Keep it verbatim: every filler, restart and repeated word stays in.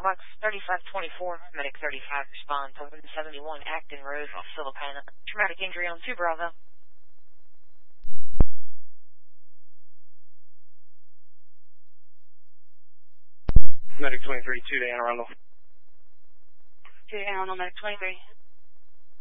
Box thirty-five twenty-four, Medic thirty-five, respond to one seventy-one Acton Road, Philippine. Traumatic injury on two Bravo. Medic twenty-three, two to Anne Arundel. two to Anne Arundel, Medic twenty-three.